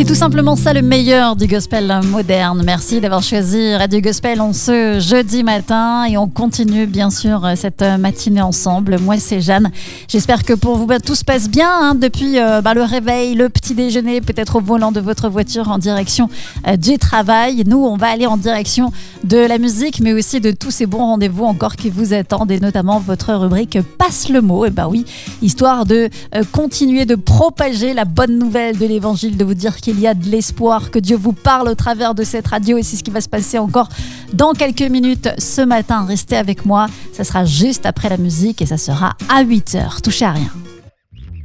C'est tout simplement ça le meilleur du gospel moderne. Merci d'avoir choisi Radio Gospel en ce jeudi matin et on continue bien sûr cette matinée ensemble. Moi c'est Jeanne. J'espère que pour vous tout se passe bien depuis le réveil, le petit déjeuner, peut-être au volant de votre voiture en direction du travail. Nous on va aller en direction de la musique mais aussi de tous ces bons rendez-vous encore qui vous attendent et notamment votre rubrique Passe le mot. Et oui, histoire de continuer de propager la bonne nouvelle de l'évangile, de vous dire qu'il y a de l'espoir, que Dieu vous parle au travers de cette radio et c'est ce qui va se passer encore dans quelques minutes ce matin. Restez avec moi, ça sera juste après la musique et ça sera à 8h. Touchez à rien.